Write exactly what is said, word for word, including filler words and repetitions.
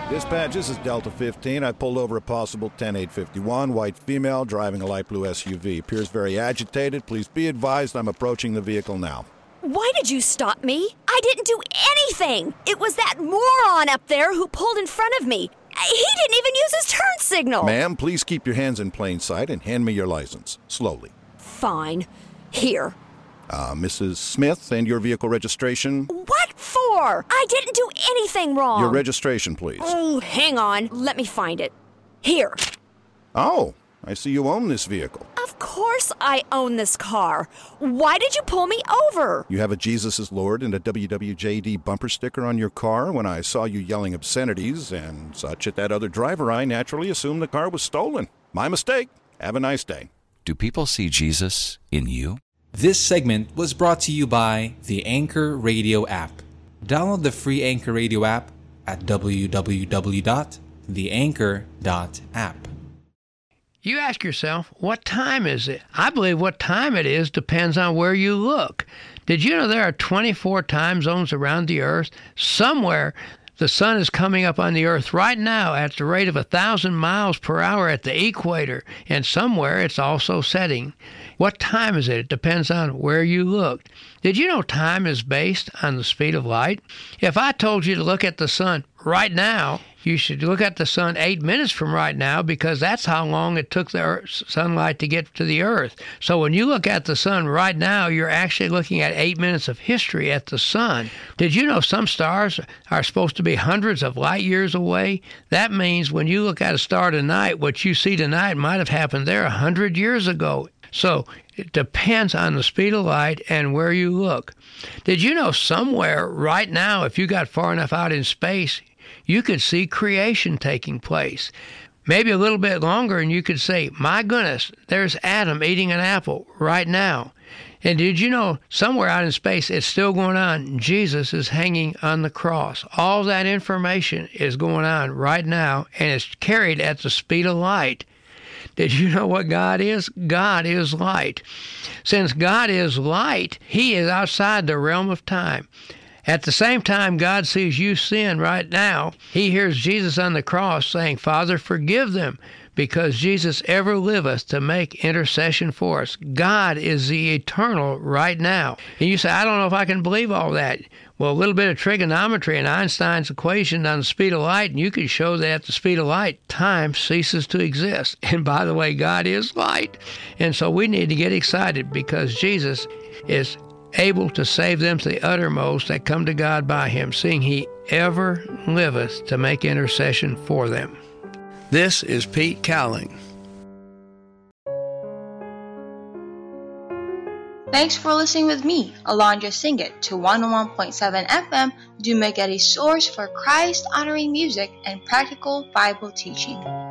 Dispatch, this is Delta fifteen. I pulled over a possible ten eight fifty-one, white female, driving a light blue S U V. Appears very agitated. Please be advised I'm approaching the vehicle now. Why did you stop me? I didn't do anything. It was that moron up there who pulled in front of me. He didn't even use his turn signal. Ma'am, please keep your hands in plain sight and hand me your license. Slowly. Fine. Here. Uh, Missus Smith, and your vehicle registration? What for? I didn't do anything wrong. Your registration, please. Oh, hang on. Let me find it. Here. Oh, I see you own this vehicle. Of course I own this car. Why did you pull me over? You have a Jesus is Lord and a W W J D bumper sticker on your car. When I saw you yelling obscenities and such at that other driver, I naturally assumed the car was stolen. My mistake. Have a nice day. Do people see Jesus in you? This segment was brought to you by the Anchor Radio app. Download the free Anchor Radio app at w w w dot the anchor dot app. You ask yourself, what time is it? I believe what time it is depends on where you look. Did you know there are twenty-four time zones around the earth? Somewhere the sun is coming up on the earth right now at the rate of a thousand miles per hour at the equator, and somewhere it's also setting. What time is it? It depends on where you look. Did you know time is based on the speed of light? If I told you to look at the sun right now, you should look at the sun eight minutes from right now, because that's how long it took the earth, sunlight to get to the earth. So when you look at the sun right now, you're actually looking at eight minutes of history at the sun. Did you know some stars are supposed to be hundreds of light years away? That means when you look at a star tonight, what you see tonight might have happened there a hundred years ago. So it depends on the speed of light and where you look. Did you know somewhere right now, if you got far enough out in space, you could see creation taking place? Maybe a little bit longer, and you could say, my goodness, there's Adam eating an apple right now. And did you know somewhere out in space it's still going on? Jesus is hanging on the cross. All that information is going on right now, and it's carried at the speed of light. Did you know what God is? God is light. Since God is light, He is outside the realm of time. At the same time God sees you sin right now, He hears Jesus on the cross saying, Father, forgive them, because Jesus ever liveth to make intercession for us. God is the eternal right now. And you say, I don't know if I can believe all that. Well, a little bit of trigonometry and Einstein's equation on the speed of light, and you can show that at the speed of light, time ceases to exist. And by the way, God is light. And so we need to get excited, because Jesus is able to save them to the uttermost that come to God by Him, seeing He ever liveth to make intercession for them. This is Pete Cowling. Thanks for listening with me, Alondra Singett, to one oh one point seven F M, Dumaguete source for Christ-honoring music and practical Bible teaching.